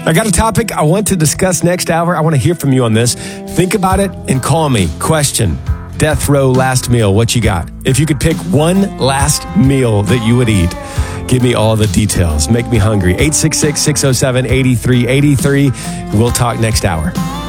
I got a topic I want to discuss next hour. I want to hear from you on this. Think about it and call me. Question: death row last meal. What you got? If you could pick one last meal that you would eat, give me all the details. Make me hungry. 866-607-8383. We'll talk next hour.